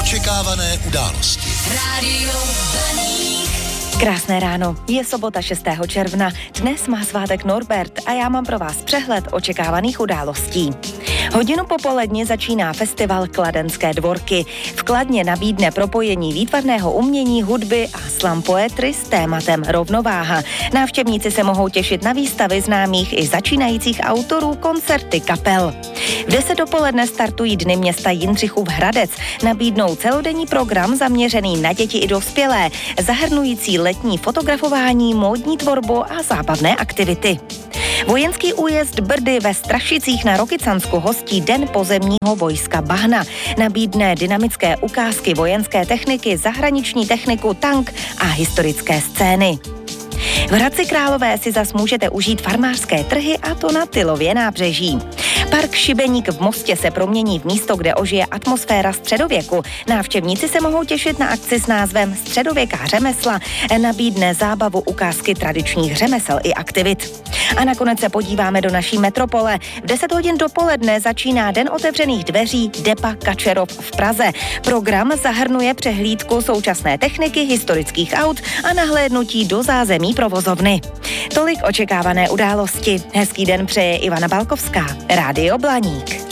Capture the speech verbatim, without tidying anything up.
Očekávané události. Rádio Blaník. Krásné ráno, je sobota šestého června, dnes má svátek Norbert a já mám pro vás přehled očekávaných událostí. Hodinu popoledně začíná festival Kladenské dvorky. V Kladně nabídne propojení výtvarného umění, hudby a slam poetry s tématem rovnováha. Návštěvníci se mohou těšit na výstavy známých i začínajících autorů, koncerty kapel. V deset dopoledne startují Dny města Jindřichův Hradec. Nabídnou celodenní program zaměřený na děti i dospělé, zahrnující letní fotografování, módní tvorbu a zábavné aktivity. Vojenský újezd Brdy ve Strašicích na Rokycansku hostí Den pozemního vojska Bahna. Nabídne dynamické ukázky vojenské techniky, zahraniční techniku, tank a historické scény. V Hradci Králové si zas můžete užít farmářské trhy, a to na Tylově nábřeží. Park Šibeník v Mostě se promění v místo, kde ožije atmosféra středověku. Návštěvníci se mohou těšit na akci s názvem Středověká řemesla, nabídne zábavu, ukázky tradičních řemesel i aktivit. A nakonec se podíváme do naší metropole. V deset hodin dopoledne začíná Den otevřených dveří Depa Kačerov v Praze. Program zahrnuje přehlídku současné techniky, historických aut a nahlédnutí do zázemí provozovny. Tolik očekávané události. Hezký den přeje Ivana Balkovská. Rádio Blaník.